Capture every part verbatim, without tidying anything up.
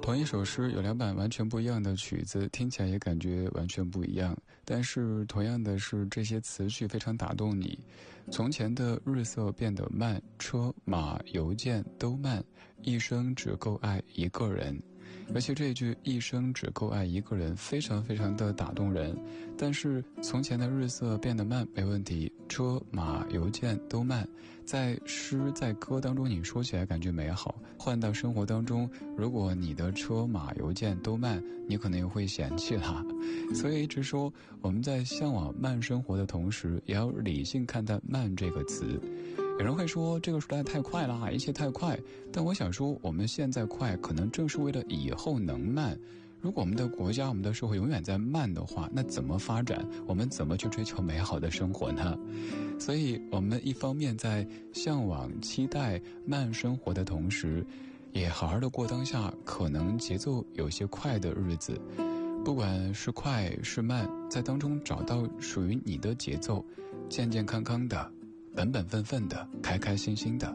同一首诗有两版完全不一样的曲子，听起来也感觉完全不一样，但是同样的是这些词句非常打动你。从前的日色变得慢，车马邮件都慢，一生只够爱一个人。尤其这一句一生只够爱一个人非常非常的打动人。但是从前的日色变得慢没问题，车马邮件都慢，在诗在歌当中你说起来感觉美好，换到生活当中，如果你的车马邮件都慢，你可能也会嫌弃它。所以一直说我们在向往慢生活的同时，也要理性看待慢这个词。有人会说这个时代太快了，一切太快，但我想说我们现在快可能正是为了以后能慢。如果我们的国家我们的社会永远在慢的话，那怎么发展，我们怎么去追求美好的生活呢？所以我们一方面在向往期待慢生活的同时，也好好的过当下可能节奏有些快的日子。不管是快是慢，在当中找到属于你的节奏，健健康康的，本本分分的，开开心心的。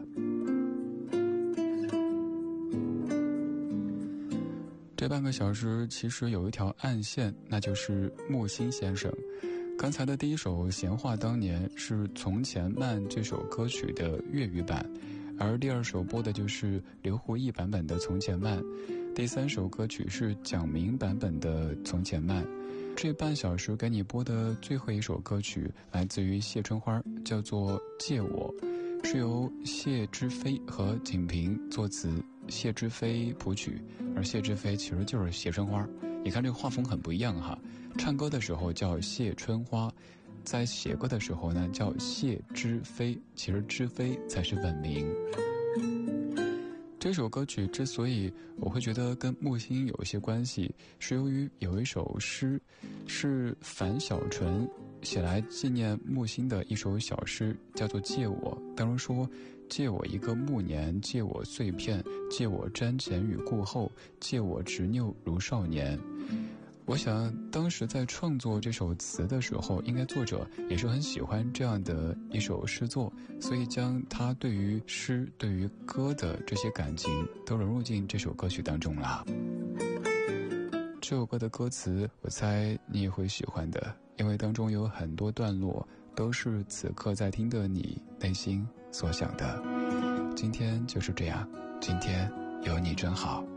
这半个小时其实有一条暗线，那就是木心先生。刚才的第一首《闲话当年》是《从前慢》这首歌曲的粤语版，而第二首播的就是刘胡毅版本的《从前慢》，第三首歌曲是蒋明版本的《从前慢》。这半小时给你播的最后一首歌曲来自于谢春花，叫做《借我》，是由谢之飞和景平作词，谢之飞谱曲，而谢之飞其实就是谢春花。你看这个画风很不一样哈，唱歌的时候叫谢春花，在写歌的时候呢叫谢之飞，其实之飞才是本名。这首歌曲之所以我会觉得跟木心有一些关系，是由于有一首诗是樊小纯写来纪念木心的一首小诗，叫做《借我》，当中说借我一个暮年，借我碎片，借我瞻前与顾后，借我执拗如少年。我想当时在创作这首词的时候，应该作者也是很喜欢这样的一首诗作，所以将他对于诗对于歌的这些感情都融入进这首歌曲当中了。这首歌的歌词我猜你也会喜欢的，因为当中有很多段落都是此刻在听的你内心所想的。今天就是这样，今天有你真好。